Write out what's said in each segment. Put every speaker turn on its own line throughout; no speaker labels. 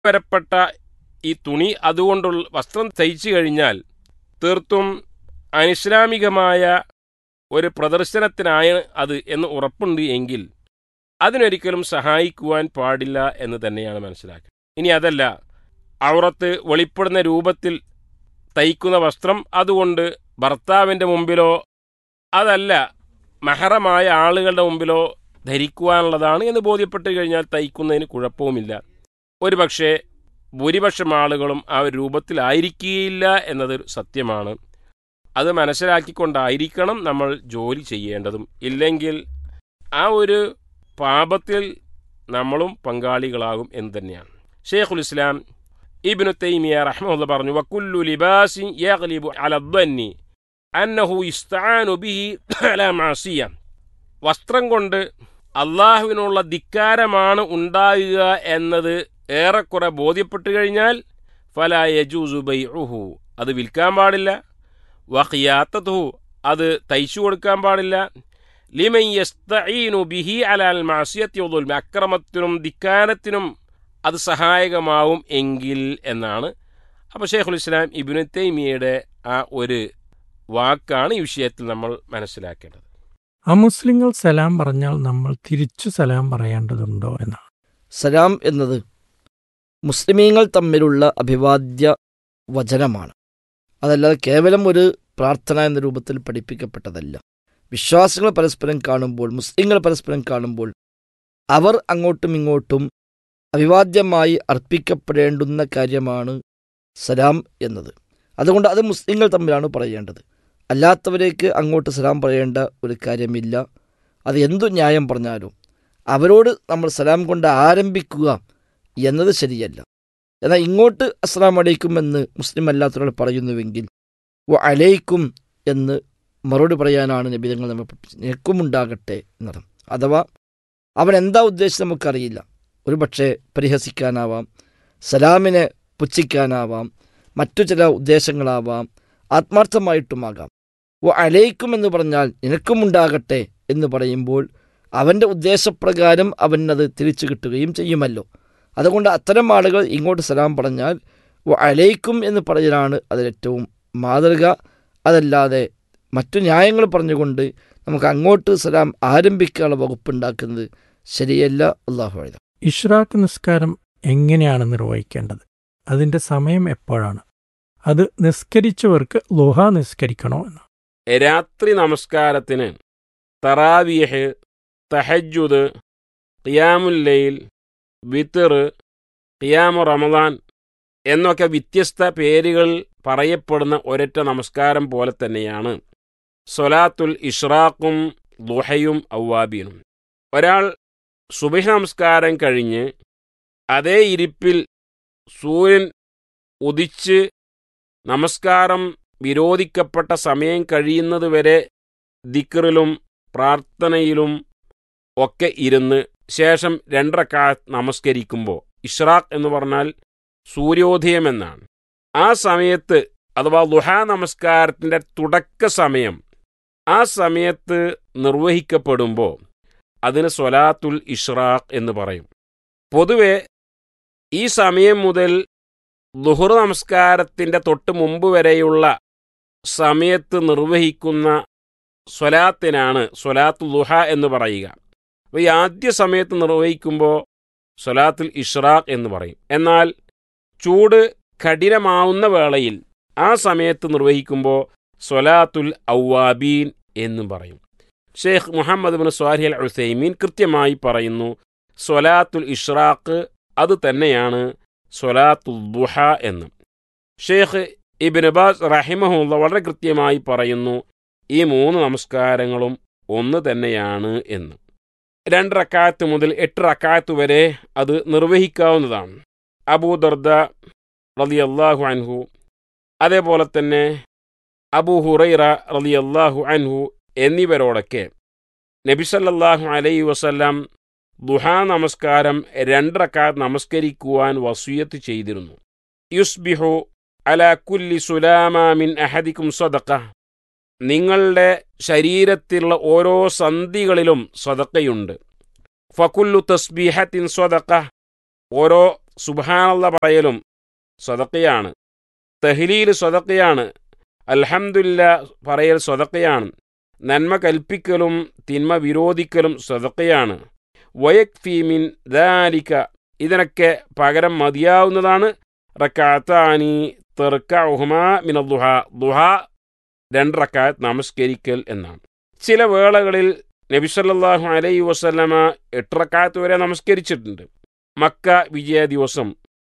വരപ്പെട്ട ഈ തുണി അതുകൊണ്ടുള്ള വസ്ത്രം തയ്ച്ചു കഴിഞ്ഞാൽ തീർത്തും അനിസ്ലാമികമായ ഒരു പ്രദർശനത്തിനാണ് അത് എന്ന് ഉറപ്പുണ്ട് എങ്കിൽ അതിനൊരിക്കലും സഹായിക്കുവാൻ പാടില്ല എന്ന് തന്നെയാണ് മനസ്സിലാക്കുക. ഇനി അതല്ല, ഔറത്ത് വെളിപ്പെടുന്ന രൂപത്തിൽ തയ്ക്കുന്ന വസ്ത്രം അതുകൊണ്ട് ഭർത്താവിൻ്റെ മുമ്പിലോ അതല്ല മഹറമായ ആളുകളുടെ മുമ്പിലോ ധരിക്കുവാനുള്ളതാണ് എന്ന് ബോധ്യപ്പെട്ട് കഴിഞ്ഞാൽ തയ്ക്കുന്നതിന് കുഴപ്പവുമില്ല. ഒരു പക്ഷേ ഭൂരിപക്ഷം ആളുകളും ആ ഒരു രൂപത്തിലായിരിക്കുകയില്ല എന്നത് സത്യമാണ്. അത് മനസ്സിലാക്കിക്കൊണ്ടായിരിക്കണം നമ്മൾ ജോലി ചെയ്യേണ്ടതും. ഇല്ലെങ്കിൽ ആ ഒരു പാപത്തിൽ നമ്മളും പങ്കാളികളാകും എന്ന് തന്നെയാണ്. ഷെയ്ഖുൽ ഇസ്ലാം ഇബ്നു തൈമിയ റഹ്മഹുല്ലാഹ് പറഞ്ഞു, വകുല്ലു ലിബാസിൻ യഗ്ലിബു അല ദന്നി അന്നഹു യുസ്തആനു ബിഹി അലാ മഅസിയ. വസ്ത്രം കൊണ്ട് അള്ളാഹുവിനുള്ള ധിക്കാരമാണ് ഉണ്ടാകുക എന്നത് ഏറെക്കുറെ ബോധ്യപ്പെട്ടു കഴിഞ്ഞാൽ ഫലാ യജൂസു ബൈഉഹു, അത് വിൽക്കാൻ പാടില്ല. വഖിയാതതുഹു, അത് തയ്ച്ചു കൊടുക്കാൻ പാടില്ല. ലിമൻ യസ്തഈനു ബിഹി അലൽ മഅസിയത്തി വദുൽമി, അക്രമത്തിനും ധിക്കാരത്തിനും അത് സഹായകമാവും എങ്കിൽ എന്നാണ്. അപ്പോൾ ഷെയ്ഖുൽ ഇസ്ലാം ഇബ്നു തൈമിയയുടെ ആ ഒരു വാക്കാണ് ഈ വിഷയത്തിൽ നമ്മൾ മനസ്സിലാക്കേണ്ടത്.
അമുസ്ലിങ്ങൾ സലാം പറഞ്ഞാൽ നമ്മൾ തിരിച്ചു സലാം പറയേണ്ടതുണ്ടോ എന്നാണ്.
സലാം എന്നത് മുസ്ലിമീങ്ങൾ തമ്മിലുള്ള അഭിവാദ്യ വചനമാണ്. അതല്ലാതെ കേവലം ഒരു പ്രാർത്ഥന എന്ന രൂപത്തിൽ പഠിപ്പിക്കപ്പെട്ടതല്ല. വിശ്വാസികൾ പരസ്പരം കാണുമ്പോൾ, മുസ്ലിങ്ങൾ പരസ്പരം കാണുമ്പോൾ അവർ അങ്ങോട്ടും ഇങ്ങോട്ടും അഭിവാദ്യമായി അർപ്പിക്കപ്പെടേണ്ടുന്ന കാര്യമാണ് സലാം എന്നത്. അതുകൊണ്ട് അത് മുസ്ലിങ്ങൾ തമ്മിലാണ് പറയേണ്ടത്. അല്ലാത്തവരേക്ക് അങ്ങോട്ട് സലാം പറയേണ്ട ഒരു കാര്യമില്ല. അത് എന്തു ന്യായം പറഞ്ഞാലും അവരോട് നമ്മൾ സലാം കൊണ്ട് ആരംഭിക്കുക എന്നത് ശരിയല്ല. എന്നാൽ ഇങ്ങോട്ട് അസ്സലാമു അലൈക്കും എന്ന് മുസ്ലിം അല്ലാത്തവർ പറയുന്നുവെങ്കിൽ വ അലൈക്കും എന്ന് മറുപടി പറയാനാണ് നബി തങ്ങൾ നമ്മൾ പഠിപ്പിച്ചത്. നിനക്കുമുണ്ടാകട്ടെ എന്നർത്ഥം. അഥവാ അവൻ എന്താ ഉദ്ദേശിച്ചത് നമുക്കറിയില്ല. ഒരു പക്ഷേ പരിഹസിക്കാനാവാം, സലാമിനെ പുച്ഛിക്കാനാവാം, മറ്റു ചില ഉദ്ദേശങ്ങളാവാം, ആത്മാർത്ഥമായിട്ടുമാകാം. വ അലൈക്കും എന്ന് പറഞ്ഞാൽ നിനക്കുമുണ്ടാകട്ടെ എന്ന് പറയുമ്പോൾ അവൻ്റെ ഉദ്ദേശപ്രകാരം അവനത് തിരിച്ചു കിട്ടുകയും ചെയ്യുമല്ലോ. അതുകൊണ്ട് അത്തരം ആളുകൾ ഇങ്ങോട്ട് സലാം പറഞ്ഞാൽ വ അലൈക്കും എന്ന് പറയലാണ് അതിലേറ്റവും മാതൃക. അതല്ലാതെ മറ്റു ന്യായങ്ങൾ പറഞ്ഞുകൊണ്ട് നമുക്ക് അങ്ങോട്ട് സലാം ആരംഭിക്കാനുള്ള വകുപ്പുണ്ടാക്കുന്നത് ശരിയല്ല. അല്ലാഹു അഅലം.
ഇഷ്റാഖ് നിസ്കാരം എങ്ങനെയാണ് നിർവഹിക്കേണ്ടത്? അതിൻ്റെ സമയം എപ്പോഴാണ്? അത് നിസ്കരിച്ചവർക്ക് ളുഹ നിസ്കരിക്കണോ എന്ന്.
രാത്രി നമസ്കാരത്തിന് തറാവീഹ്, തഹജ്ജുദ്, ഖിയാമുൽ ലൈൽ, വിത്ർ, ഖിയാമു റമദാൻ എന്നൊക്കെ വ്യത്യസ്ത പേരുകൾ പറയപ്പെടുന്ന ഒരൊറ്റ നമസ്കാരം പോലെ തന്നെയാണ് സ്വലാത്തുൽ ഇഷ്റാഖും ളുഹയും അവ്വാബീനും. ഒരാൾ സുബഹി നമസ്കാരം കഴിഞ്ഞ് അതേ ഇരിപ്പിൽ സൂര്യൻ ഉദിച്ച് നമസ്കാരം വിരോധിക്കപ്പെട്ട സമയം കഴിയുന്നതുവരെ ദിക്റിലും പ്രാർത്ഥനയിലും ഒക്കെ ഇരുന്ന് ശേഷം 2 റക്അത്ത് നമസ്കരിക്കുമ്പോൾ, ഇഷ്റാഖ് എന്ന് പറഞ്ഞാൽ സൂര്യോദയം എന്നാണ്, ആ സമയത്ത് അഥവാ ളുഹാ നമസ്കാരത്തിൻ്റെ തുടക്ക സമയം ആ സമയത്ത് നിർവഹിക്കപ്പെടുമ്പോൾ അതിന് സ്വലാത്തുൽ ഇഷ്റാഖ് എന്ന് പറയും. പൊതുവെ ഈ സമയം മുതൽ ളുഹർ നമസ്കാരത്തിൻ്റെ തൊട്ട് മുമ്പ് വരെയുള്ള സമയത്ത് നിർവഹിക്കുന്ന സ്വലാത്തിനാണ് സ്വലാത്തുൽ ളുഹ എന്ന് പറയുക. അപ്പോൾ ഈ ആദ്യ സമയത്ത് നിർവഹിക്കുമ്പോൾ സ്വലാത്തുൽ ഇഷ്റാഖ് എന്ന് പറയും. എന്നാൽ ചൂട് കഠിനമാവുന്ന വേളയിൽ ആ സമയത്ത് നിർവഹിക്കുമ്പോൾ സ്വലാത്തുൽ അവ്വാബീൻ എന്നും പറയും. ഷെയ്ഖ് മുഹമ്മദ് ബിൻ സ്വാലിഹ് അൽ ഉസൈമീൻ കൃത്യമായി പറയുന്നു, സ്വലാത്തുൽ ഇഷ്റാഖ് അത് തന്നെയാണ് സ്വലാത്തുൽ ദുഹ എന്ന്. ഷെയ്ഖ് ഇബ്നു ബാസ് റഹിമഹുല്ലാഹ് വളരെ കൃത്യമായി പറയുന്നു, ഈ 3 നമസ്കാരങ്ങളും ഒന്ന് തന്നെയാണ് എന്ന്. 2 റക്അത്ത് മുതൽ 8 റക്അത്ത് വരെ അത് നിർവഹിക്കാവുന്നതാണ്. അബൂ ദർദ റളിയല്ലാഹു അൻഹു, അതേപോലെ തന്നെ അബൂ ഹുറൈറ റളിയല്ലാഹു അൻഹു എന്നിവരോടൊക്കെ നബി സല്ലല്ലാഹു അലൈഹി വസല്ലം ദുഹാ നമസ്കാരം 2 റക്അത്ത് നമസ്കരിക്കുവാൻ വസിയത്ത് ചെയ്തിരുന്നു. യുസ്ബിഹു അലാ കുല്ലി സുലാമ മിൻ അഹദിക്കും സദഖ, നിങ്ങളുടെ ശരീരത്തിലുള്ള ഓരോ സന്ധികളിലും സദഖയുണ്ട്. ഫകുല്ലു തസ്ബീഹത്തിൻ സദഖ, ഓരോ സുബ്ഹാനല്ലാഹ് പറയലും സ്വതക്കയാണ്, തഹ്ലീൽ സ്വതക്കയാണ്, അൽഹംദുലില്ലാഹ് പറയൽ സ്വതക്കയാണ്, നന്മ കൽപ്പിക്കലും തിന്മ വിരോധിക്കലും സ്വതക്കയാണ്. വയക്ഫി മിൻ ദാലിക, ഇതിനൊക്കെ പകരം മതിയാവുന്നതാണ് റക്അത്താനി തർക്കഉഹുമാ മിന ദുഹാ, ദുഹാ 2 റക്അത്ത് നമസ്കരിക്കൽ എന്നാണ്. ചില വേളകളിൽ നബി സല്ലല്ലാഹു അലൈഹി വസല്ലമ 8 റക്അത്ത് വരെ നമസ്കരിച്ചിട്ടുണ്ട്. മക്ക വിജയ ദിവസം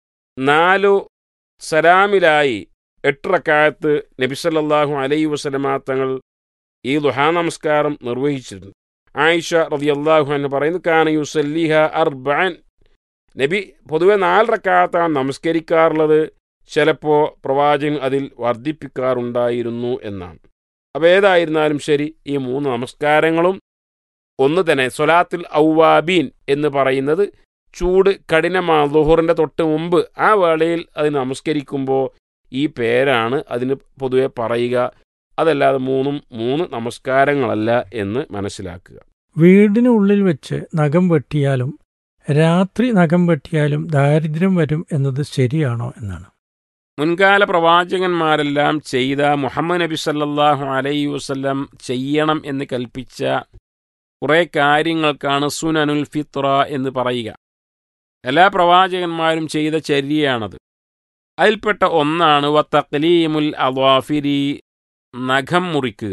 4 സലാമിലായി 8 റക്അത്ത് നബി സല്ലല്ലാഹു അലൈഹി വസല്ലമ തങ്ങൾ ഈ ദുഹാ നമസ്കാരം നിർവഹിച്ചിട്ടുണ്ട്. ആയിഷ റളിയല്ലാഹു അൻഹ പറയുന്നു, കാന യുസല്ലിഹ അർബഅൻ, നബി പൊതുവെ 4 റക്അത്താണ് നമസ്കരിക്കാറുള്ളത്, ചിലപ്പോൾ പ്രവാചകൻ അതിൽ വർദ്ധിപ്പിക്കാറുണ്ടായിരുന്നു എന്നാണ്. അപ്പോൾ ഏതായിരുന്നാലും ശരി, ഈ 3 നമസ്കാരങ്ങളും ഒന്ന് തന്നെ. സ്വലാത്തുൽ ഔവാബീൻ എന്ന് പറയുന്നത് ചൂട് കഠിനമാണ്, ളുഹറിൻ്റെ തൊട്ട് മുമ്പ് ആ വേളയിൽ അത് നമസ്കരിക്കുമ്പോൾ ഈ പേരാണ് അതിന് പൊതുവെ പറയുക. അതല്ലാതെ 3 നമസ്കാരങ്ങളല്ല എന്ന് മനസ്സിലാക്കുക.
വീടിനുള്ളിൽ വെച്ച് നഖം വെട്ടിയാലും രാത്രി നഖം വെട്ടിയാലും ദാരിദ്ര്യം വരും എന്നത് ശരിയാണോ എന്നാണ്.
മുൻകാല പ്രവാചകന്മാരെല്ലാം ചെയ്ത, മുഹമ്മദ് നബി സല്ലല്ലാഹു അലൈഹി വസല്ലം ചെയ്യണം എന്ന് കൽപ്പിച്ച കുറേ കാര്യങ്ങൾക്കാണ് സുനനുൽ ഫിത്ര എന്ന് പറയുക. എല്ലാ പ്രവാചകന്മാരും ചെയ്ത ചര്യയാണത്. അതിൽപ്പെട്ട ഒന്നാണ് വതഖ്ലീമുൽ അദ്വാഫിരി, നഖം മുറിക്കുക.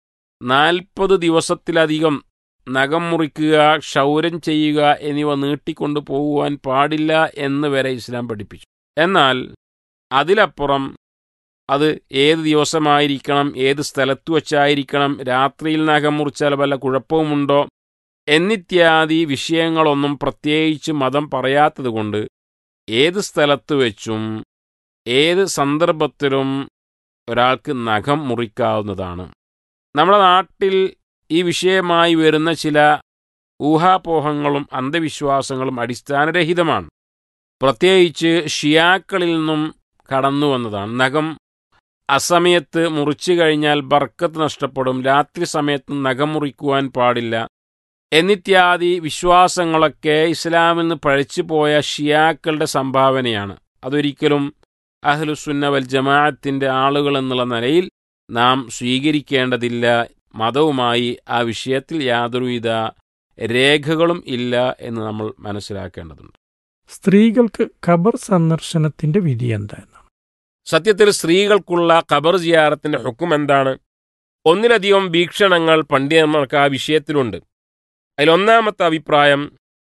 40 ദിവസത്തിലധികം നഖം മുറിക്കുക, ക്ഷൗരം ചെയ്യുക എന്നിവ നീട്ടിക്കൊണ്ടു പോകുവാൻ പാടില്ല എന്ന് വരെ ഇസ്ലാം പഠിപ്പിച്ചു. എന്നാൽ അതിലപ്പുറം അത് ഏത് ദിവസമായിരിക്കണം, ഏത് സ്ഥലത്തു വച്ചായിരിക്കണം, രാത്രിയിൽ നഖം മുറിച്ചാൽ വല്ല കുഴപ്പവുമുണ്ടോ എന്നിത്യാദി വിഷയങ്ങളൊന്നും പ്രത്യേകിച്ച് മതം പറയാത്തതുകൊണ്ട് ഏത് സ്ഥലത്ത് വെച്ചും ഏത് സന്ദർഭത്തിലും ഒരാൾക്ക് നഖം മുറിക്കാവുന്നതാണ്. നമ്മുടെ നാട്ടിൽ ഈ വിഷയമായി വരുന്ന ചില ഊഹാപോഹങ്ങളും അന്ധവിശ്വാസങ്ങളും അടിസ്ഥാനരഹിതമാണ്. പ്രത്യേകിച്ച് ഷിയാക്കളിൽ നിന്നും കടന്നു വന്നതാണ്. നഖം അസമയത്ത് മുറിച്ചു കഴിഞ്ഞാൽ ബർക്കത്ത് നഷ്ടപ്പെടും, രാത്രി സമയത്ത് നഖം മുറിക്കുവാൻ പാടില്ല എന്നിത്യാദി വിശ്വാസങ്ങളൊക്കെ ഇസ്ലാമിൽ നിന്ന് പഴച്ചു പോയ ഷിയാക്കളുടെ സംഭാവനയാണ്. അതൊരിക്കലും അഹ്ലുസുന്ന വൽ ജമാഅത്തിൻ്റെ ആളുകൾ എന്നുള്ള നിലയിൽ നാം സ്വീകരിക്കേണ്ടതില്ല. മതവുമായി ആ വിഷയത്തിൽ യാതൊരുവിധ രേഖകളും ഇല്ല എന്ന് നമ്മൾ മനസ്സിലാക്കേണ്ടതുണ്ട്.
സ്ത്രീകൾക്ക് ഖബർ സന്ദർശനത്തിന്റെ വിധി എന്താണ്?
സത്യത്തിൽ സ്ത്രീകൾക്കുള്ള ഖബർ സിയാറത്തിന്റെ ഹുക്കം എന്താണ്? ഒന്നിലധികം വീക്ഷണങ്ങൾ പണ്ഡിതന്മാർക്ക് ആ വിഷയത്തിലുണ്ട്. അതിലൊന്നാമത്തെ അഭിപ്രായം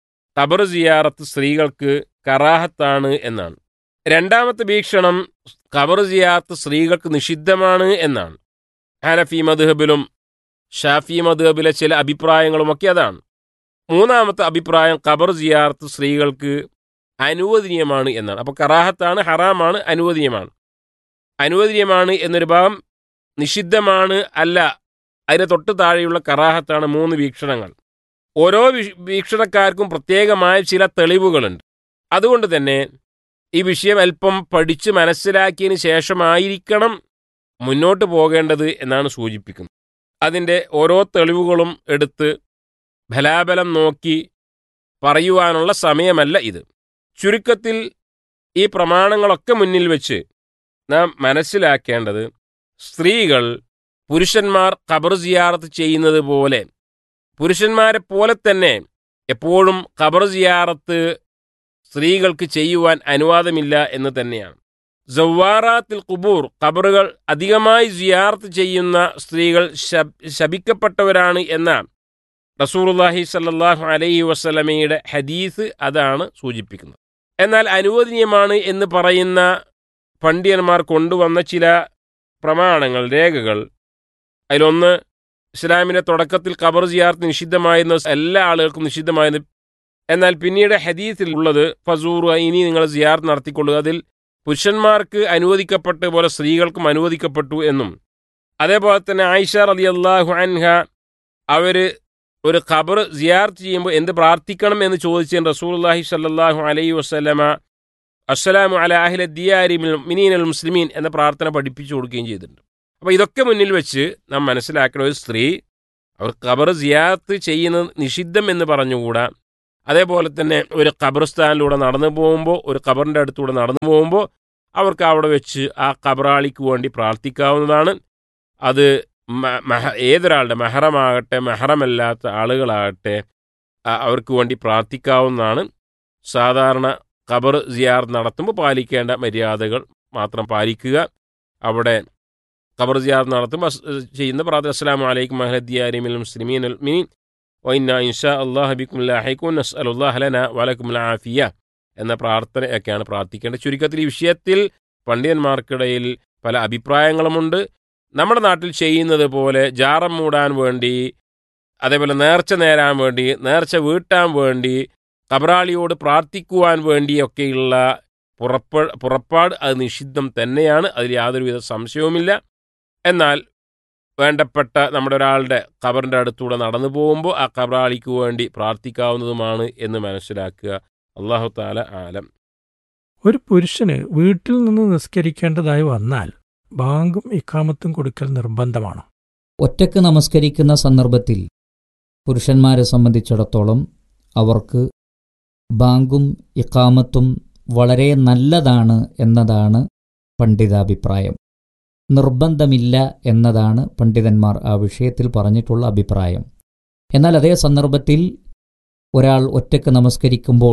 ഖബർ സിയാറത്ത് സ്ത്രീകൾക്ക് കറാഹത്താണ് എന്നാണ്. രണ്ടാമത്തെ വീക്ഷണം ഖബർ സിയാറത്ത് സ്ത്രീകൾക്ക് നിഷിദ്ധമാണ് എന്നാണ്. ഹനഫി മദ്ഹബിലും ഷാഫി മദ്ഹബിലെ ചില അഭിപ്രായങ്ങളുമൊക്കെ അതാണ്. മൂന്നാമത്തെ അഭിപ്രായം ഖബർ സിയാറത്ത് സ്ത്രീകൾക്ക് അനുവദനീയമാണ് എന്നാണ്. അപ്പോൾ കറാഹത്താണ്, ഹറാമാണ്, അനുവദനീയമാണ്. അനുവദനീയമാണ് എന്നൊരു ഭാഗം, നിഷിദ്ധമാണ് അല്ല, അതിന് തൊട്ട് താഴെയുള്ള കറാഹത്താണ്. 3 വീക്ഷണങ്ങൾ. ഓരോ വീക്ഷണക്കാർക്കും പ്രത്യേകമായ ചില തെളിവുകളുണ്ട്. അതുകൊണ്ട് തന്നെ ഈ വിഷയം അല്പം പഠിച്ച് മനസ്സിലാക്കിയതിന് ശേഷമായിരിക്കണം മുന്നോട്ട് പോകേണ്ടത് എന്നാണ് സൂചിപ്പിക്കുന്നത്. അതിൻ്റെ ഓരോ തെളിവുകളും എടുത്ത് ഫലാബലം നോക്കി പറയുവാനുള്ള സമയമല്ല ഇത്. ചുരുക്കത്തിൽ ഈ പ്രമാണങ്ങളൊക്കെ മുന്നിൽ വെച്ച് നാം മനസ്സിലാക്കേണ്ടത്, സ്ത്രീകൾ പുരുഷന്മാർ ഖബർ സിയാറത്ത് ചെയ്യുന്നത് പോലെ, പുരുഷന്മാരെ പോലെ തന്നെ എപ്പോഴും ഖബർ സിയാറത്ത് സ്ത്രീകൾക്ക് ചെയ്യുവാൻ അനുവാദമില്ല എന്ന് തന്നെയാണ്. സവ്വാറാത്തിൽ ഖുബൂർ, ഖബറുകൾ അധികമായി സിയാറത്ത് ചെയ്യുന്ന സ്ത്രീകൾ ശപിക്കപ്പെട്ടവരാണ് എന്ന റസൂലുള്ളാഹി സ്വല്ലല്ലാഹു അലൈഹി വസല്ലമയുടെ ഹദീസ് അതാണ് സൂചിപ്പിക്കുന്നത്. എന്നാൽ അനുവദനീയമാണ് എന്ന് പറയുന്ന പണ്ഡിതന്മാർ കൊണ്ടുവന്ന ചില പ്രമാണങ്ങൾ, രേഖകൾ, അതിലൊന്ന് ഇസ്ലാമിൻ്റെ തുടക്കത്തിൽ ഖബർ സിയാറത്ത് നിഷിദ്ധമായിരുന്ന എല്ലാ ആളുകൾക്കും നിഷിദ്ധമായിരുന്നു. എന്നാൽ പിന്നീട് ഹദീസിൽ ഉള്ളത് ഫസൂർ, ഇനി നിങ്ങൾ സിയാറത്ത് നടത്തിക്കൊള്ളുക, അതിൽ പുരുഷന്മാർക്ക് അനുവദിക്കപ്പെട്ട പോലെ സ്ത്രീകൾക്കും അനുവദിക്കപ്പെട്ടു എന്നും, അതേപോലെ തന്നെ ആയിഷ റളിയല്ലാഹു അൻഹ അവർ ഒരു ഖബർ സിയാറത്ത് ചെയ്യുമ്പോൾ എന്ത് പ്രാർത്ഥിക്കണം എന്ന് ചോദിച്ചതിന് റസൂലുള്ളാഹി സ്വല്ലല്ലാഹു അലൈഹി വസല്ലമ അസ്സലാമു അലാ അഹ്ലി ദിയാരി മിനൽ മുഅ്മിനീനൽ മുസ്ലിമീൻ എന്ന പ്രാർത്ഥന പഠിപ്പിച്ചു കൊടുക്കുകയും ചെയ്തിട്ടുണ്ട്. അപ്പോൾ ഇതൊക്കെ മുന്നിൽ വെച്ച് നാം മനസ്സിലാക്കുന്ന ഒരു സ്ത്രീ അവർ ഖബർ സിയാറത്ത് ചെയ്യുന്നത് നിഷിദ്ധം എന്ന് പറഞ്ഞുകൂടാ. അതേപോലെ തന്നെ ഒരു ഖബർസ്ഥാനിലൂടെ നടന്നു പോകുമ്പോൾ, ഒരു ഖബറിൻ്റെ അടുത്തൂടെ നടന്നു പോകുമ്പോൾ അവർക്ക് അവിടെ വെച്ച് ആ ഖബറാളിക്ക് വേണ്ടി പ്രാർത്ഥിക്കാവുന്നതാണ്. അത് ഏതൊരാളുടെ മെഹറമാകട്ടെ മെഹറമല്ലാത്ത ആളുകളാകട്ടെ അവർക്ക് വേണ്ടി പ്രാർത്ഥിക്കാവുന്നതാണ്. സാധാരണ ഖബർ സിയാറത്ത് നടത്തുമ്പോൾ പാലിക്കേണ്ട മര്യാദകൾ മാത്രം പാലിക്കുക. അവിടെ ഖബർ സിയാറത്ത് നടത്തുമ്പോൾ ചെയ്യുന്ന പ്രാർത്ഥന അസ്സലാമു അലൈക്കും അഹ്ലദിയാരിമിൽ മുസ്ലിമീൻ അൽമിനീൻ വഇന്നാ ഇൻഷാ അല്ലാഹു ബിക്കും ലാഹിഖൂൻ നസ്അലുല്ലാഹ ലനാ വലക്കും ആഫിയ എന്ന പ്രാർത്ഥനയൊക്കെയാണ് പ്രാർത്ഥിക്കേണ്ടത്. ചുരുക്കത്തിൽ ഈ വിഷയത്തിൽ പണ്ഡിതന്മാർക്കിടയിൽ പല അഭിപ്രായങ്ങളുമുണ്ട്. നമ്മുടെ നാട്ടിൽ ചെയ്യുന്നത് പോലെ ജാറം മൂടാൻ വേണ്ടി, അതേപോലെ നേർച്ച നേരാൻ വേണ്ടി, നേർച്ച വീട്ടാൻ വേണ്ടി, ഖബറാളിയോട് പ്രാർത്ഥിക്കുവാൻ വേണ്ടിയൊക്കെയുള്ള പുറപ്പാട് അത് നിഷിദ്ധം തന്നെയാണ്. അതിൽ യാതൊരുവിധ സംശയവുമില്ല. എന്നാൽ വേണ്ടപ്പെട്ട നമ്മുടെ ഒരാളുടെ ഖബറിൻ്റെ അടുത്തൂടെ നടന്നു പോകുമ്പോൾ ആ ഖബറാളിക്ക് വേണ്ടി പ്രാർത്ഥിക്കാവുന്നതുമാണ് എന്ന് മനസ്സിലാക്കുക. അല്ലാഹു തആല ആലം.
ഒരു പുരുഷന് വീട്ടിൽ നിന്ന് നിസ്കരിക്കേണ്ടതായി വന്നാൽ ബാങ്കും ഇഖാമത്തും കൊടുക്കൽ നിർബന്ധമാണ്.
ഒറ്റയ്ക്ക് നമസ്കരിക്കുന്ന സന്ദർഭത്തിൽ പുരുഷന്മാരെ സംബന്ധിച്ചിടത്തോളം അവർക്ക് ബാങ്കും ഇഖാമത്തും വളരെ നല്ലതാണ് എന്നതാണ് പണ്ഡിതാഭിപ്രായം. നിർബന്ധമില്ല എന്നതാണ് പണ്ഡിതന്മാർ ആ വിഷയത്തിൽ പറഞ്ഞിട്ടുള്ള അഭിപ്രായം. എന്നാൽ അതേ സന്ദർഭത്തിൽ ഒരാൾ ഒറ്റയ്ക്ക് നമസ്കരിക്കുമ്പോൾ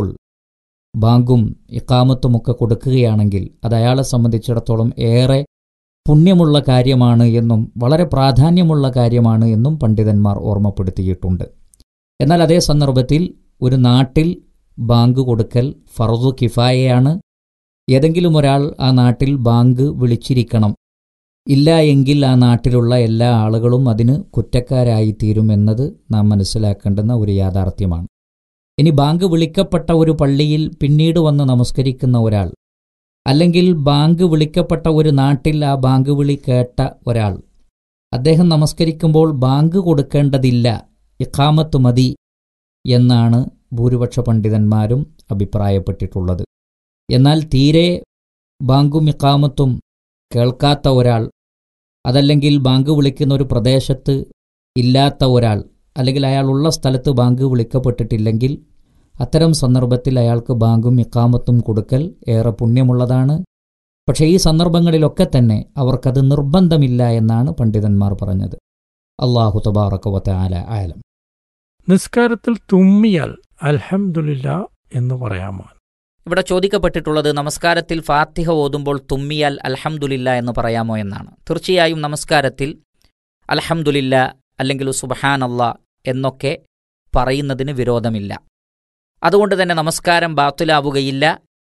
ബാങ്കും ഇഖാമത്തുമൊക്കെ കൊടുക്കുകയാണെങ്കിൽ അത് അയാളെ സംബന്ധിച്ചിടത്തോളം ഏറെ പുണ്യമുള്ള കാര്യമാണ് എന്നും വളരെ പ്രാധാന്യമുള്ള കാര്യമാണ് എന്നും പണ്ഡിതന്മാർ ഓർമ്മപ്പെടുത്തിയിട്ടുണ്ട്. എന്നാൽ അതേ സന്ദർഭത്തിൽ ഒരു നാട്ടിൽ ബാങ്ക് കൊടുക്കൽ ഫർദു കിഫായയാണ്. ഏതെങ്കിലും ഒരാൾ ആ നാട്ടിൽ ബാങ്ക് വിളിച്ചിരിക്കണം. ഇല്ല എങ്കിൽ ആ നാട്ടിലുള്ള എല്ലാ ആളുകളും അതിന് കുറ്റക്കാരായിത്തീരും എന്നത് നാം മനസ്സിലാക്കേണ്ടുന്ന ഒരു യാഥാർത്ഥ്യമാണ്. ഇനി ബാങ്ക് വിളിക്കപ്പെട്ട ഒരു പള്ളിയിൽ പിന്നീട് വന്ന് നമസ്കരിക്കുന്ന ഒരാൾ, അല്ലെങ്കിൽ ബാങ്ക് വിളിക്കപ്പെട്ട ഒരു നാട്ടിൽ ആ ബാങ്ക് വിളി കേട്ട ഒരാൾ, അദ്ദേഹം നമസ്കരിക്കുമ്പോൾ ബാങ്ക് കൊടുക്കേണ്ടതില്ല, ഇഖാമത്ത് മതി എന്നാണ് ഭൂരിപക്ഷ പണ്ഡിതന്മാരും അഭിപ്രായപ്പെട്ടിട്ടുള്ളത്. എന്നാൽ തീരെ ബാങ്കും ഇഖാമത്തും കേൾക്കാത്ത ഒരാൾ, അതല്ലെങ്കിൽ ബാങ്ക് വിളിക്കുന്ന ഒരു പ്രദേശത്ത് ഇല്ലാത്ത ഒരാൾ, അല്ലെങ്കിൽ അയാളുള്ള സ്ഥലത്ത് ബാങ്ക് വിളിക്കപ്പെട്ടിട്ടില്ലെങ്കിൽ അത്തരം സന്ദർഭത്തിൽ അയാൾക്ക് ബാങ്കും ഇഖാമത്തും കൊടുക്കൽ ഏറെ പുണ്യമുള്ളതാണ്. പക്ഷേ ഈ സന്ദർഭങ്ങളിലൊക്കെ തന്നെ അവർക്കത് നിർബന്ധമില്ല എന്നാണ് പണ്ഡിതന്മാർ പറഞ്ഞത്. അല്ലാഹു തബാറക വ തആല ആലം.
നിസ്കാരത്തിൽ തുമ്മിയാൽ അൽഹംദുലില്ലാ എന്ന് പറയാമോ?
ഇവിടെ ചോദിക്കപ്പെട്ടിട്ടുള്ളത് നമസ്കാരത്തിൽ ഫാത്തിഹ ഓതുമ്പോൾ തുമ്മിയാൽ അൽഹംദുലില്ലാ എന്ന് പറയാമോ എന്നാണ്. തീർച്ചയായും നമസ്കാരത്തിൽ അൽഹംദുലില്ലാ അല്ലെങ്കിൽ സുബ്ഹാനല്ലാ എന്നൊക്കെ പറയുന്നതിന് വിരോധമില്ല. അതുകൊണ്ട് തന്നെ നമസ്കാരം ബാത്തിലാവുകയില്ല.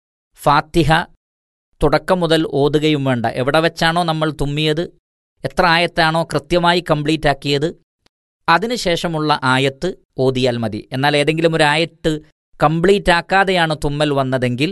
ഫാത്തിഹ തുടക്കം മുതൽ ഓതുകയും വേണ്ട. എവിടെ വെച്ചാണോ നമ്മൾ തുമ്മിയത്, എത്ര ആയത്താണോ കൃത്യമായി കംപ്ലീറ്റ് ആക്കിയത്, അതിനുശേഷമുള്ള ആയത്ത് ഓതിയാൽ മതി. എന്നാൽ ഏതെങ്കിലും ഒരു ആയത്ത് കംപ്ലീറ്റ് ആക്കാതെയാണ് തുമ്മൽ വന്നതെങ്കിൽ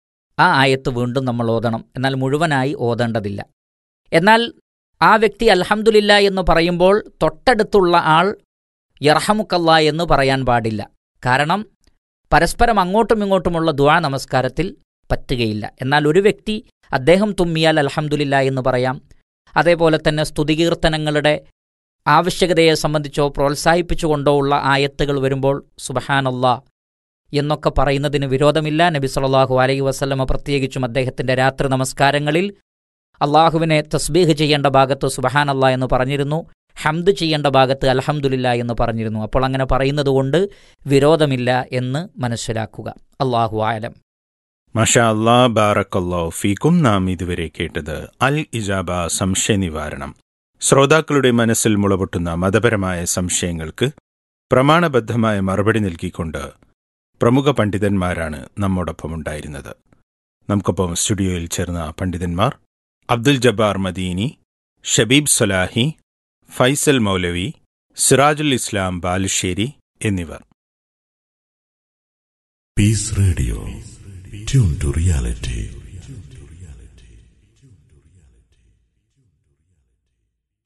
ആ ആയത്ത് വീണ്ടും നമ്മൾ ഓതണം. എന്നാൽ മുഴുവനായി ഓതേണ്ടതില്ല. എന്നാൽ ആ വ്യക്തി അൽഹംദുലില്ലാ എന്ന് പറയുമ്പോൾ തൊട്ടടുത്തുള്ള ആൾ യർഹമുക്കല്ലാ എന്ന് പറയാൻ പാടില്ല. കാരണം പരസ്പരം അങ്ങോട്ടും ഇങ്ങോട്ടുമുള്ള ദുആ നമസ്കാരത്തിൽ പറ്റുകയില്ല. എന്നാൽ ഒരു വ്യക്തി അദ്ദേഹം തുമ്മിയാൽ അൽഹംദുലില്ലാ എന്ന് പറയാം. അതേപോലെ തന്നെ സ്തുതികീർത്തനങ്ങളുടെ ആവശ്യകതയെ സംബന്ധിച്ചോ പ്രോത്സാഹിപ്പിച്ചുകൊണ്ടോ ഉള്ള ആയത്തുകൾ വരുമ്പോൾ സുബ്ഹാനല്ലാ എന്നൊക്കെ പറയുന്നതിന് വിരോധമില്ല. നബി സല്ലല്ലാഹു അലൈഹി വസല്ലമ പ്രത്യേകിച്ചും അദ്ദേഹത്തിൻ്റെ രാത്രി നമസ്കാരങ്ങളിൽ അള്ളാഹുവിനെ തസ്ബീഹ് ചെയ്യേണ്ട ഭാഗത്ത് സുബ്ഹാനല്ലാ എന്ന് പറഞ്ഞിരുന്നു, ഹംദ് ചെയ്യേണ്ട ഭാഗത്ത് അൽഹംദുലില്ലാ എന്ന് പറഞ്ഞിരുന്നു. അപ്പോൾ അങ്ങനെ പറയുന്നത് കൊണ്ട് വിരോധമില്ല എന്ന് മനസ്സിലാക്കുക. അല്ലാഹു ആലം.
മാഷാ അല്ലാ, ബാറക്കല്ലാഹു ഫീക്കും. നാം ഇതുവരെ കേട്ടത് അൽ ഇജാബ സംശയ നിവാരണം. ശ്രോതാക്കളുടെ മനസ്സിൽ മുളപൊട്ടുന്ന മതപരമായ സംശയങ്ങൾക്ക് പ്രമാണബദ്ധമായ മറുപടി നൽകിക്കൊണ്ട് പ്രമുഖ പണ്ഡിതന്മാരാണ് നമ്മോടൊപ്പമുണ്ടായിരുന്നത്. നമുക്കൊപ്പം സ്റ്റുഡിയോയിൽ ചേർന്ന പണ്ഡിതന്മാർ അബ്ദുൽ ജബ്ബാർ മദീനി, ഷബീബ് സലാഹി, ഫൈസൽ മൗലവി, സിറാജുൽ ഇസ്ലാം ബാലുശ്ശേരി എന്നിവർ.
Piece radio, tune to reality.